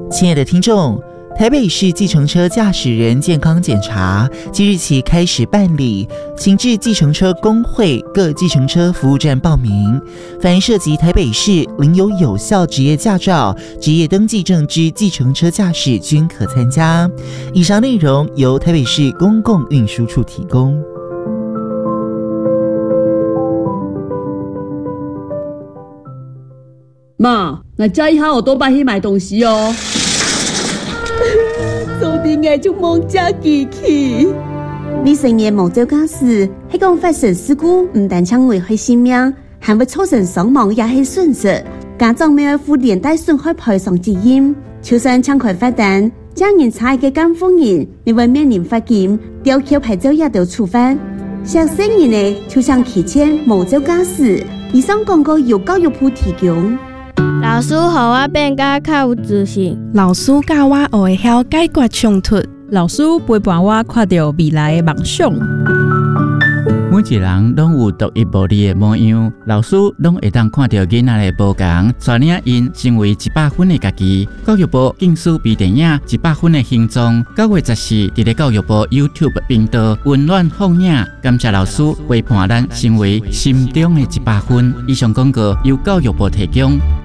亲爱的听众，台北市计程车驾驶人健康检查即日起开始办理，请至计程车工会各计程车服务站报名。凡涉及台北市领有有效职业驾照、职业登记证之计程车驾驶均可参加。以上内容由台北市公共运输处提供。 妈，我加一下我多巴去买东西哦。早啲我就忘记记起。 未成年无照驾驶，迄讲发生事故，唔但将危害性命，还会造成伤亡，也系损失。家长咪要负连带损害赔偿责任。就算抢开罚单，将人差嘅监护人，你会面临罚金、吊销牌照也要处罚。相信人呢，就像骑车无照驾驶。以上广告由教育部提供。 老师，互我变甲较有自信。 老师教我学会晓解决冲突。 老师陪伴我看到未来的梦想。 每一人拢有独一无二的模样，老师拢会当看到囡仔的不同，带领因成为100分的家己。教育部竞选微电影100分的形状，9月14日，伫咧教育部 YouTube 频道温暖放映。感谢老师陪伴咱成为心中的100分。以上广告由教育部提供。